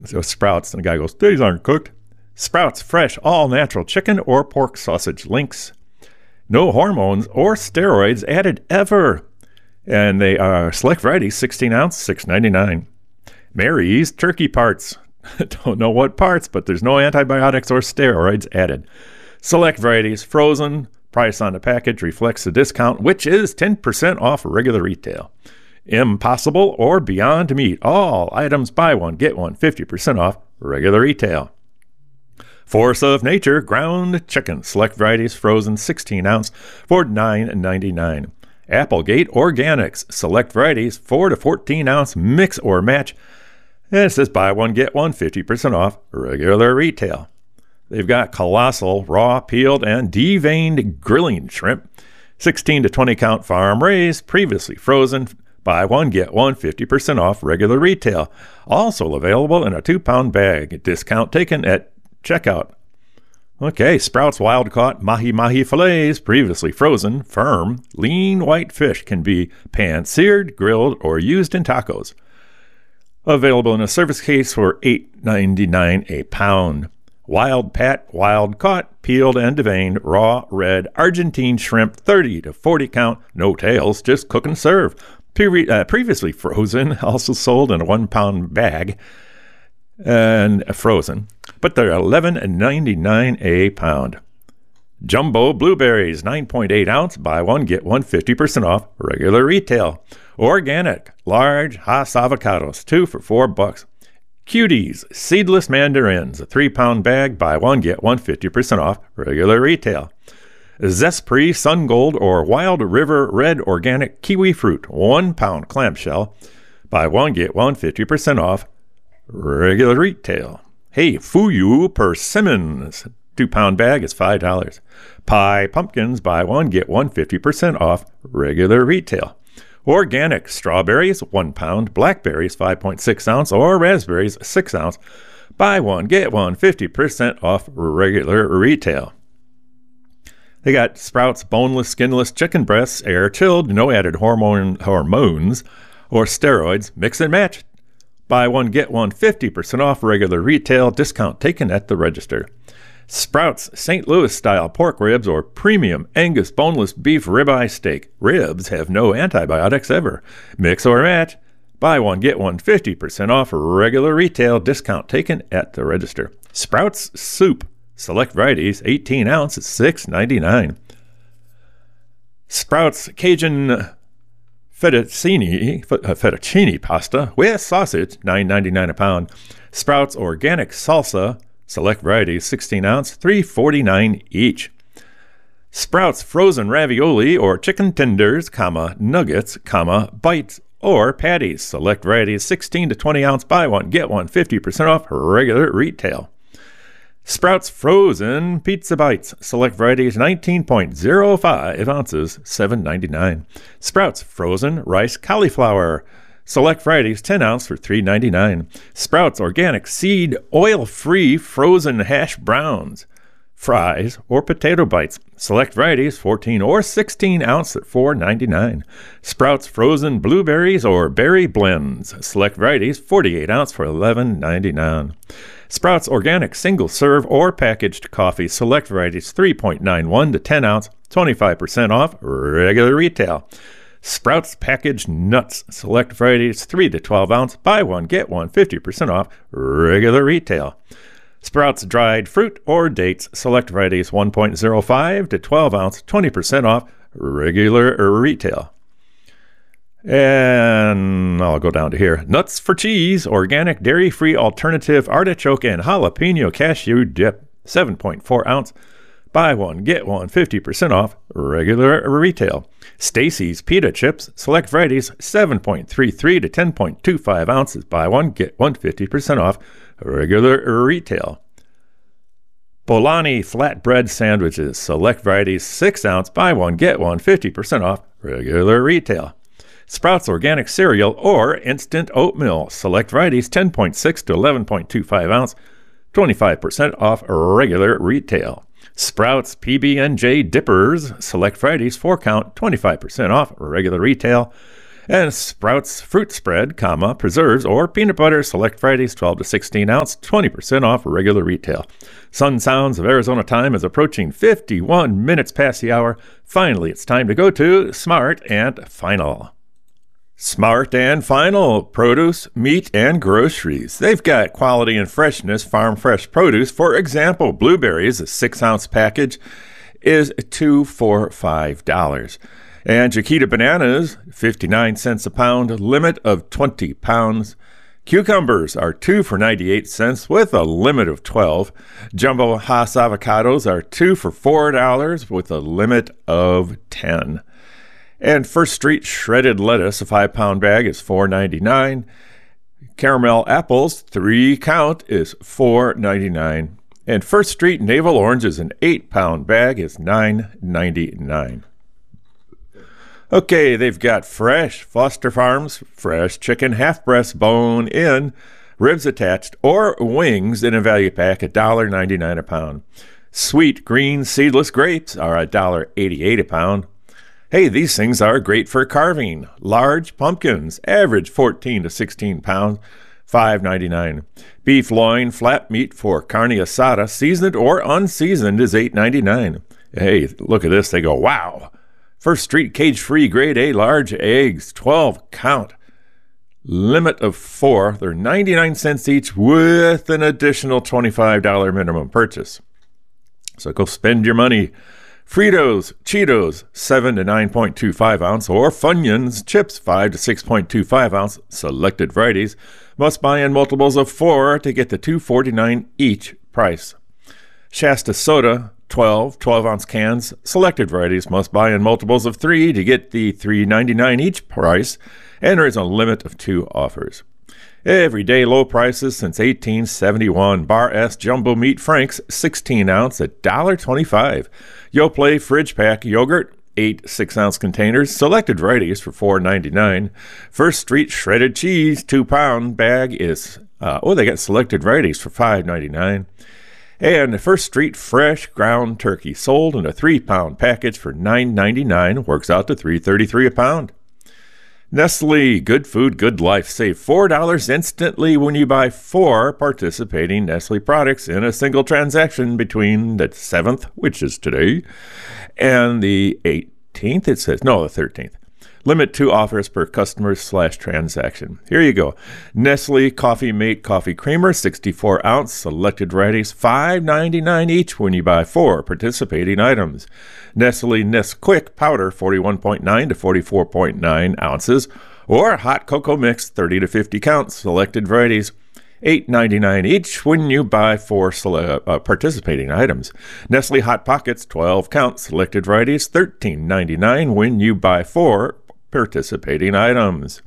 So Sprouts, and the guy goes, these aren't cooked. Sprouts fresh, all natural chicken or pork sausage links. No hormones or steroids added ever. And they are select varieties, 16 ounce, $6.99. Mary's turkey parts. Don't know what parts, but there's no antibiotics or steroids added. Select varieties, frozen. Price on the package reflects the discount, which is 10% off regular retail. Impossible or Beyond Meat. All items buy one, get one, 50% off regular retail. Force of Nature ground chicken. Select varieties, frozen, 16 ounce for $9.99. Applegate Organics. Select varieties, 4 to 14 ounce mix or match. And it says buy one, get one, 50% off regular retail. They've got Colossal raw, peeled, and deveined grilling shrimp. 16 to 20 count farm raised, previously frozen. Buy one, get one, 50% off regular retail. Also available in a 2-pound bag. Discount taken at checkout. Okay, Sprouts wild caught mahi-mahi fillets, previously frozen, firm, lean white fish can be pan-seared, grilled, or used in tacos. Available in a service case for $8.99 a pound. Wild Pat, wild caught, peeled and deveined, raw, red, Argentine shrimp, 30 to 40 count, no tails, just cook and serve. Previously frozen, also sold in a 1-pound bag and frozen, but they're $11.99 a pound. Jumbo blueberries, 9.8 ounce, buy one, get one, 50% off, regular retail. Organic, large Hass avocados, 2 for $4. Cuties, seedless mandarins, a 3-pound bag, buy one, get one, 50% off, regular retail. Zespri Sun Gold or Wild River Red Organic Kiwi Fruit, 1-pound clamshell, buy one, get one, 50% off, regular retail. Hey, Fuyu Persimmons, 2-pound bag is $5. Pie pumpkins, buy one, get one, 50% off, regular retail. Organic strawberries, 1 pound, blackberries, 5.6 ounce, or raspberries, 6 ounce. Buy one, get one, 50% off regular retail. They got Sprouts boneless, skinless chicken breasts, air chilled, no added hormones or steroids, mix and match. Buy one, get one, 50% off regular retail, discount taken at the register. Sprouts St. Louis style pork ribs or premium Angus boneless beef ribeye steak. Ribs have no antibiotics ever. Mix or match. Buy one, get one, 50% off regular retail, discount taken at the register. Sprouts soup. Select varieties, 18 ounce, $6.99. Sprouts Cajun fettuccine pasta with sausage, $9.99 a pound. Sprouts organic salsa. Select varieties, 16 ounce, $3.49 each. Sprouts frozen ravioli or chicken tenders, nuggets, bites, or patties. Select varieties, 16 to 20 ounce, buy one, get one, 50% off regular retail. Sprouts frozen pizza bites. Select varieties, 19.05 ounces, $7.99. Sprouts frozen rice cauliflower. Select varieties, 10 ounce for $3.99. Sprouts organic seed oil-free frozen hash browns, fries, or potato bites. Select varieties, 14 or 16 ounce at $4.99. Sprouts frozen blueberries or berry blends. Select varieties, 48 ounce for $11.99. Sprouts organic single serve or packaged coffee. Select varieties, 3.91 to 10 ounce, 25% off regular retail. Sprouts packaged nuts. Select varieties, 3 to 12 ounce. Buy one, get one, 50% off regular retail. Sprouts dried fruit or dates. Select varieties, 1.05 to 12 ounce, 20% off regular retail. And I'll go down to here. Nuts for cheese. Organic dairy-free alternative artichoke and jalapeno cashew dip. 7.4 ounce. Buy one, get one, 50% off regular retail. Stacy's pita chips. Select varieties, 7.33 to 10.25 ounces. Buy one, get one, 50% off regular retail. Bolani flatbread sandwiches. Select varieties, 6 ounce. Buy one, get one, 50% off regular retail. Sprouts organic cereal or instant oatmeal. Select varieties, 10.6 to 11.25 ounce. 25% off regular retail. Sprouts PB&J dippers. Select varieties, 4 count, 25% off regular retail. And Sprouts fruit spread, preserves, or peanut butter, select Fridays, 12 to 16 ounce, 20% off regular retail. Sun Sounds of Arizona time is approaching 51 minutes past the hour. Finally, it's time to go to Smart and Final. Smart and Final, produce, meat, and groceries. They've got quality and freshness, farm fresh produce. For example, blueberries, a 6-ounce package, is $2 for $5. And Chiquita bananas, 59 cents a pound, limit of 20 pounds. Cucumbers are 2 for 98 cents with a limit of 12. Jumbo Hass avocados are 2 for $4 with a limit of 10. And First Street shredded lettuce, a 5-pound bag, is $4.99. Caramel apples, 3 count, is $4.99. And First Street navel oranges, an 8-pound bag, is $9.99. Okay, they've got fresh Foster Farms, fresh chicken, half breast, bone in, ribs attached, or wings in a value pack, $1.99 a pound. Sweet green seedless grapes are $1.88 a pound. Hey, these things are great for carving. Large pumpkins, average 14 to 16 pounds, $5.99. Beef loin, flat meat for carne asada, seasoned or unseasoned, is $8.99. Hey, look at this. They go, wow. First Street cage-free grade A large eggs, 12 count. Limit of 4. They're 99 cents each with an additional $25 minimum purchase. So go spend your money. Fritos, Cheetos, 7 to 9.25 ounce, or Funyuns, chips, 5 to 6.25 ounce, selected varieties. Must buy in multiples of 4 to get the $2.49 each price. Shasta soda, 12-ounce cans, selected varieties. Must buy in multiples of 3 to get the $3.99 each price, and there is a limit of 2 offers. Everyday low prices since 1871. Bar S Jumbo Meat Franks, 16 ounce, $1.25. Yoplait Fridge Pack Yogurt, 8 6-ounce containers, selected varieties for $4.99. First Street Shredded Cheese, 2-pound bag is, they got selected varieties for $5.99. And First Street Fresh Ground Turkey, sold in a 3-pound package for $9.99, works out to $3.33 a pound. Nestle, good food, good life. Save $4 instantly when you buy 4 participating Nestle products in a single transaction between the 7th, which is today, and the 18th, the 13th. Limit 2 offers per customer/transaction. Here you go. Nestle Coffee Mate Coffee Creamer, 64-ounce, selected varieties, $5.99 each when you buy 4 participating items. Nestle Nesquik Powder, 41.9 to 44.9 ounces, or Hot Cocoa Mix, 30 to 50 counts, selected varieties, $8.99 each when you buy 4 participating items. Nestle Hot Pockets, 12 counts, selected varieties, $13.99 when you buy 4 participating items.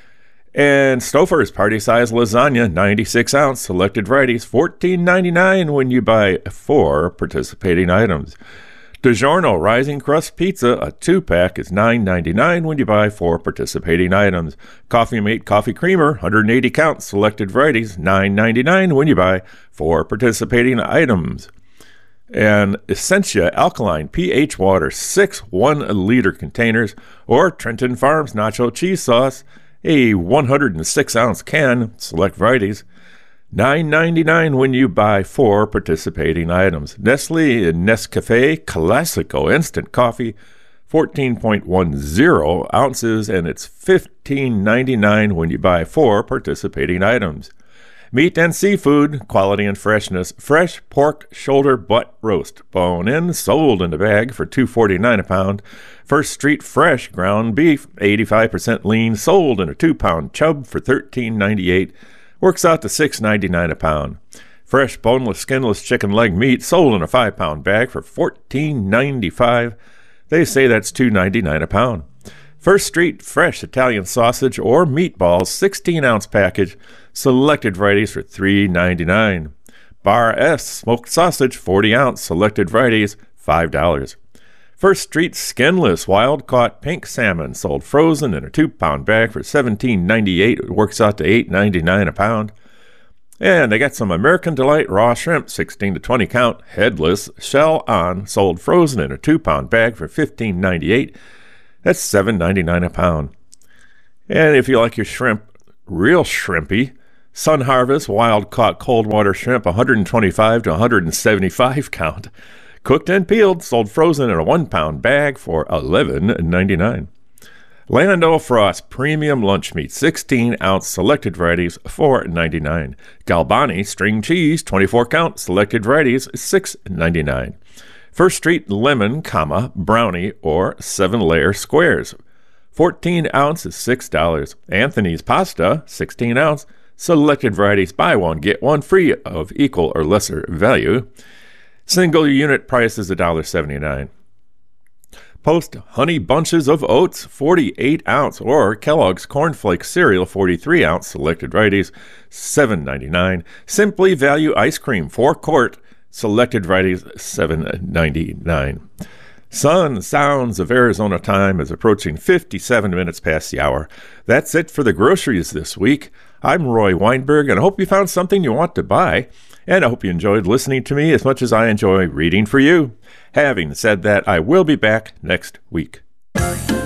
And Stouffer's Party Size Lasagna, 96-ounce, selected varieties, $14.99 when you buy 4 participating items. DiGiorno Rising Crust Pizza, a 2-pack, is $9.99 when you buy 4 participating items. Coffee Mate Coffee Creamer, 180 counts, selected varieties, $9.99 when you buy 4 participating items. And Essentia Alkaline pH Water, 6 1-liter containers, or Trenton Farms Nacho Cheese Sauce, a 106-ounce can, select varieties, $9.99 when you buy 4 participating items. Nestle Nescafe Classico Instant Coffee, 14.10 ounces, and it's $15.99 when you buy 4 participating items. Meat and seafood, quality and freshness. Fresh pork shoulder butt roast, bone in, sold in a bag for $2.49 a pound. First Street Fresh ground beef, 85% lean, sold in a 2-pound chub for $13.98. Works out to $6.99 a pound. Fresh boneless, skinless chicken leg meat, sold in a 5-pound bag for $14.95. They say that's $2.99 a pound. First Street Fresh Italian sausage or meatballs, 16-ounce package, selected varieties for $3.99. Bar S smoked sausage, 40-ounce, selected varieties, $5. First Street Skinless wild-caught pink salmon, sold frozen in a 2-pound bag for $17.98. It works out to $8.99 a pound. And they got some American Delight raw shrimp, 16 to 20 count, headless, shell on, sold frozen in a 2-pound bag for $15.98. That's $7.99 a pound. And if you like your shrimp real shrimpy, Sun Harvest wild caught cold water shrimp 125 to 175 count. Cooked and peeled, sold frozen in a 1-pound bag for $11.99. Land O'Frost premium lunch meat, 16-ounce selected varieties, $4.99. Galbani string cheese, 24 count selected varieties, $6.99. First Street lemon, brownie or 7-layer squares, 14 ounces, $6. Anthony's pasta, 16 ounce, selected varieties, buy one, get one free of equal or lesser value. Single unit price is $1.79. Post Honey Bunches of Oats, 48 ounce, or Kellogg's Corn Flakes cereal, 43 ounce, selected varieties, $7.99. Simply Value Ice Cream, 4-quart, selected varieties, $7.99. Sun Sounds of Arizona time is approaching 57 minutes past the hour. That's it for the groceries this week. I'm Roy Weinberg, and I hope you found something you want to buy. And I hope you enjoyed listening to me as much as I enjoy reading for you. Having said that, I will be back next week.